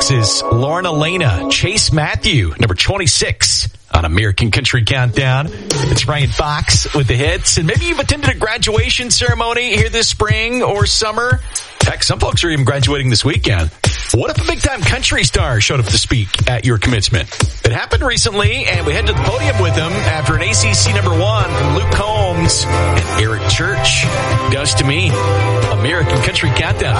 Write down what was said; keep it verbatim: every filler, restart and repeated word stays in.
folks, is Lauren Elena, Chase Matthew, number twenty-six on American Country Countdown. It's Ryan Fox with the hits. And maybe you've attended a graduation ceremony here this spring or summer. Heck, some folks are even graduating this weekend. What if a big-time country star showed up to speak at your commencement? It happened recently, and we head to the podium with him after an A C C number one from Luke Combs and Eric Church does to me. American Country Countdown.